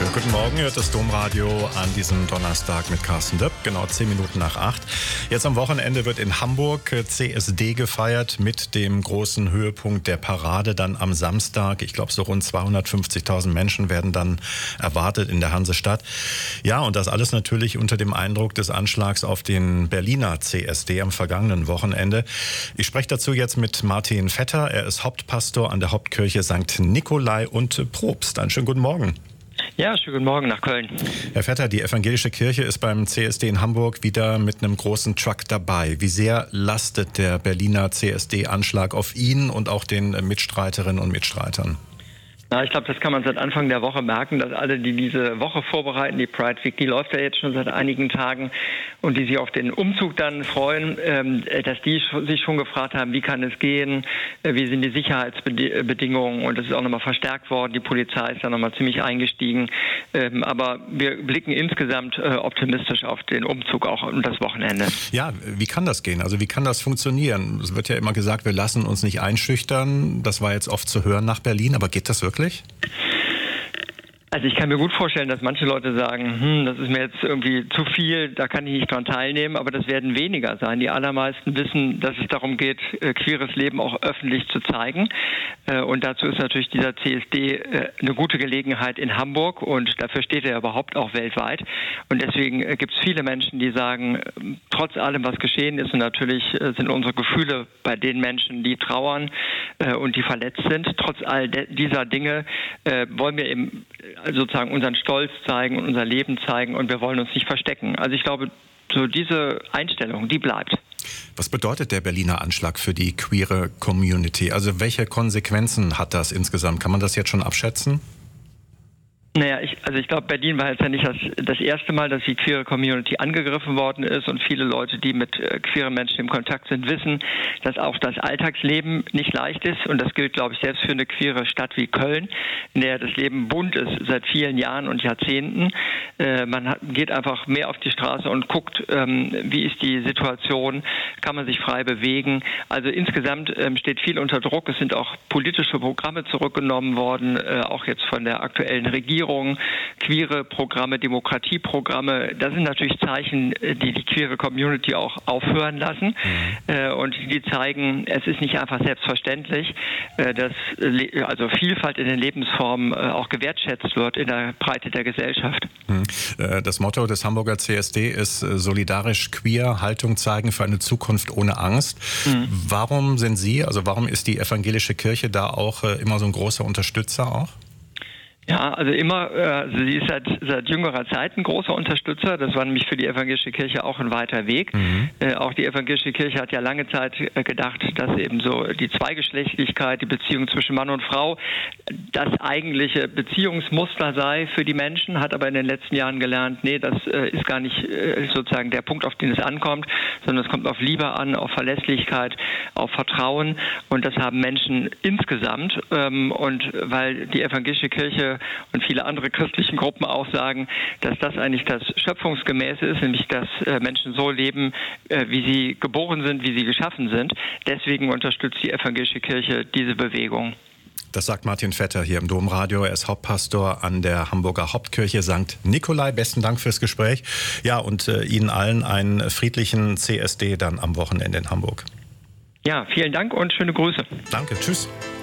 Guten Morgen, hört das Domradio an diesem Donnerstag mit Carsten Döpp, genau 10 Minuten nach 8. Jetzt am Wochenende wird in Hamburg CSD gefeiert mit dem großen Höhepunkt der Parade dann am Samstag. Ich glaube, so rund 250.000 Menschen werden dann erwartet in der Hansestadt. Ja, und das alles natürlich unter dem Eindruck des Anschlags auf den Berliner CSD am vergangenen Wochenende. Ich spreche dazu jetzt mit Martin Vetter. Er ist Hauptpastor an der Hauptkirche St. Nikolai und Propst. Einen schönen guten Morgen. Ja, schönen guten Morgen nach Köln. Herr Vetter, die evangelische Kirche ist beim CSD in Hamburg wieder mit einem großen Truck dabei. Wie sehr lastet der Berliner CSD-Anschlag auf Ihnen und auch den Mitstreiterinnen und Mitstreitern? Na, ich glaube, das kann man seit Anfang der Woche merken, dass alle, die diese Woche vorbereiten, die Pride Week, die läuft ja jetzt schon seit einigen Tagen und die sich auf den Umzug dann freuen, dass die sich schon gefragt haben, wie kann es gehen, wie sind die Sicherheitsbedingungen, und das ist auch nochmal verstärkt worden. Die Polizei ist da nochmal ziemlich eingestiegen, aber wir blicken insgesamt optimistisch auf den Umzug auch und das Wochenende. Ja, wie kann das gehen? Also wie kann das funktionieren? Es wird ja immer gesagt, wir lassen uns nicht einschüchtern. Das war jetzt oft zu hören nach Berlin, aber geht das wirklich? Also ich kann mir gut vorstellen, dass manche Leute sagen, das ist mir jetzt irgendwie zu viel, da kann ich nicht dran teilnehmen, aber das werden weniger sein. Die allermeisten wissen, dass es darum geht, queeres Leben auch öffentlich zu zeigen. Und dazu ist natürlich dieser CSD eine gute Gelegenheit in Hamburg, und dafür steht er überhaupt auch weltweit. Und deswegen gibt es viele Menschen, die sagen, trotz allem, was geschehen ist, und natürlich sind unsere Gefühle bei den Menschen, die trauern und die verletzt sind, trotz all dieser Dinge wollen wir eben sozusagen unseren Stolz zeigen und unser Leben zeigen, und wir wollen uns nicht verstecken. Also ich glaube, so diese Einstellung, die bleibt. Was bedeutet der Berliner Anschlag für die queere Community? Also welche Konsequenzen hat das insgesamt? Kann man das jetzt schon abschätzen? Naja, ich glaube, Berlin war jetzt ja nicht das erste Mal, dass die queere Community angegriffen worden ist, und viele Leute, die mit queeren Menschen im Kontakt sind, wissen, dass auch das Alltagsleben nicht leicht ist, und das gilt, glaube ich, selbst für eine queere Stadt wie Köln, in der das Leben bunt ist seit vielen Jahren und Jahrzehnten. Man geht einfach mehr auf die Straße und guckt, wie ist die Situation, kann man sich frei bewegen. Also insgesamt steht viel unter Druck. Es sind auch politische Programme zurückgenommen worden, auch jetzt von der aktuellen Regierung. Queere Programme, Demokratieprogramme, das sind natürlich Zeichen, die die queere Community auch aufhören lassen. Und die zeigen, es ist nicht einfach selbstverständlich, dass also Vielfalt in den Lebensformen auch gewertschätzt wird in der Breite der Gesellschaft. Das Motto des Hamburger CSD ist solidarisch queer, Haltung zeigen für eine Zukunft ohne Angst. Warum sind Sie, also warum ist die evangelische Kirche da auch immer so ein großer Unterstützer auch? Ja, also sie ist seit jüngerer Zeit ein großer Unterstützer. Das war nämlich für die evangelische Kirche auch ein weiter Weg. Auch die evangelische Kirche hat ja lange Zeit gedacht, dass eben so die Zweigeschlechtlichkeit, die Beziehung zwischen Mann und Frau, das eigentliche Beziehungsmuster sei für die Menschen, hat aber in den letzten Jahren gelernt, nee, das ist gar nicht sozusagen der Punkt, auf den es ankommt, sondern es kommt auf Liebe an, auf Verlässlichkeit, auf Vertrauen, und das haben Menschen insgesamt. Und weil die evangelische Kirche und viele andere christlichen Gruppen auch sagen, dass das eigentlich das Schöpfungsgemäße ist, nämlich dass Menschen so leben, wie sie geboren sind, wie sie geschaffen sind. Deswegen unterstützt die evangelische Kirche diese Bewegung. Das sagt Martin Vetter hier im Domradio. Er ist Hauptpastor an der Hamburger Hauptkirche St. Nikolai. Besten Dank fürs Gespräch. Ja, und Ihnen allen einen friedlichen CSD dann am Wochenende in Hamburg. Ja, vielen Dank und schöne Grüße. Danke, tschüss.